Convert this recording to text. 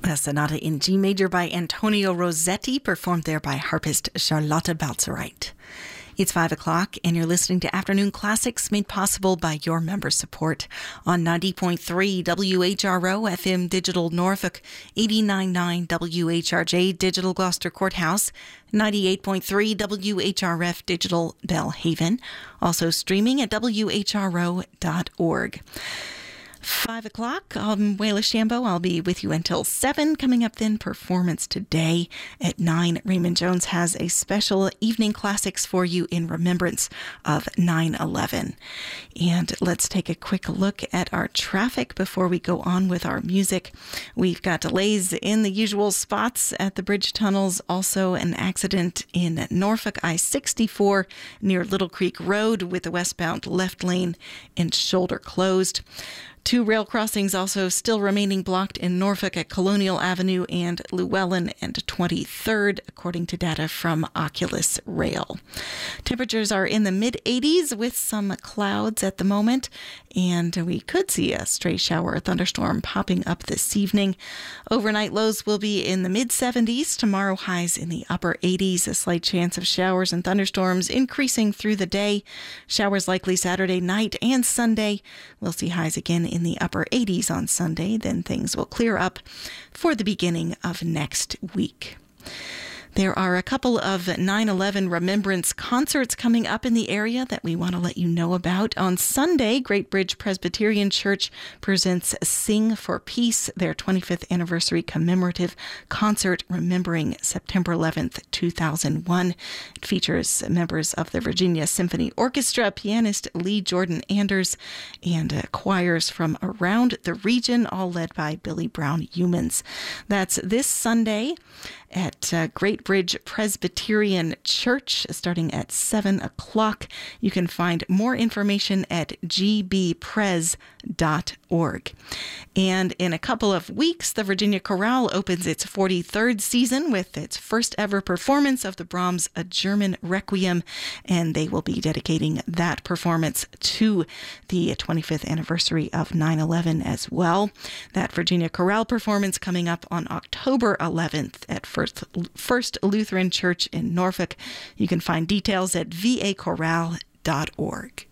A sonata in G major by Antonio Rossetti, performed there by harpist Charlotte Baltzereit. It's 5 o'clock, and you're listening to Afternoon Classics, made possible by your member support on 90.3 WHRO FM Digital Norfolk, 89.9 WHRJ Digital Gloucester Courthouse, 98.3 WHRF Digital Bellhaven, also streaming at WHRO.org. 5 o'clock, I'm Wayla Shambo. I'll be with you until 7. Coming up then, Performance Today at 9. Raymond Jones has a special evening classics for you in remembrance of 9/11. And let's take a quick look at our traffic before we go on with our music. We've got delays in the usual spots at the bridge tunnels. Also an accident in Norfolk I-64 near Little Creek Road with the westbound left lane and shoulder closed. 2 rail crossings also still remaining blocked in Norfolk at Colonial Avenue and Llewellyn and 23rd, according to data from Oculus Rail. Temperatures are in the mid-80s with some clouds at the moment, and we could see a stray shower or thunderstorm popping up this evening. Overnight lows will be in the mid-70s. Tomorrow highs in the upper 80s. A slight chance of showers and thunderstorms increasing through the day. Showers likely Saturday night and Sunday. We'll see highs again in the upper 80s on Sunday. Then things will clear up for the beginning of next week. There are a couple of 9/11 remembrance concerts coming up in the area that we want to let you know about. On Sunday, Great Bridge Presbyterian Church presents Sing for Peace, their 25th anniversary commemorative concert remembering September 11th, 2001. It features members of the Virginia Symphony Orchestra, pianist Lee Jordan Anders, and choirs from around the region, all led by Billy Brown Humans. That's this Sunday at Great Bridge Presbyterian Church, starting at 7 o'clock. You can find more information at gbpres.org. And in a couple of weeks, the Virginia Chorale opens its 43rd season with its first ever performance of the Brahms A German Requiem, and they will be dedicating that performance to the 25th anniversary of 9/11 as well. That Virginia Chorale performance coming up on October 11th at First Lutheran Church in Norfolk. You can find details at vachorale.org.